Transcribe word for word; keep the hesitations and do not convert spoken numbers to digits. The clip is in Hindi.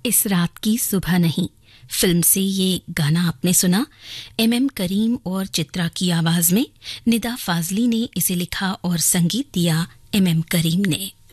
इस रात की सुबह नहीं फिल्म से ये गाना आपने सुना। एम एम करीम और चित्रा की आवाज में निदा फाजली ने इसे लिखा और संगीत दिया एम एम करीम ने।